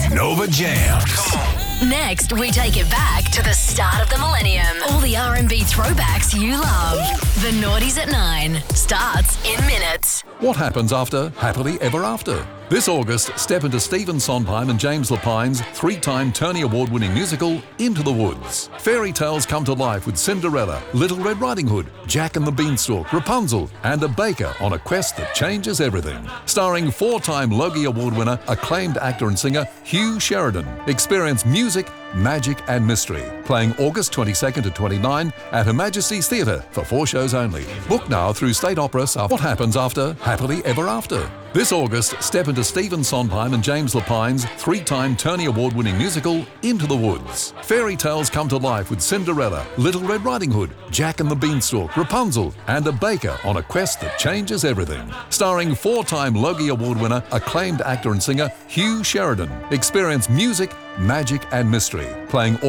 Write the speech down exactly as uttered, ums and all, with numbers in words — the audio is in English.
Nova Jams. Come on. Next, we take it back to the start of the millennium. All the R and B throwbacks you love. The Naughties at nine starts in minutes. What happens after Happily Ever After? This August, step into Stephen Sondheim and James Lapine's three-time Tony Award-winning musical, Into the Woods. Fairy tales come to life with Cinderella, Little Red Riding Hood, Jack and the Beanstalk, Rapunzel, and a baker on a quest that changes everything. Starring four-time Logie Award winner, acclaimed actor and singer Hugh Sheridan. Experience music, magic and mystery. Playing August twenty-second to twenty-ninth at Her Majesty's Theatre for four shows only. Book now through State Opera. What happens after Happily Ever After? This August, step into Stephen Sondheim and James Lapine's three-time Tony Award-winning musical, Into the Woods. Fairy tales come to life with Cinderella, Little Red Riding Hood, Jack and the Beanstalk, Rapunzel, and a baker on a quest that changes everything. Starring four-time Logie Award winner, acclaimed actor and singer Hugh Sheridan. Experience music, magic and mystery. Playing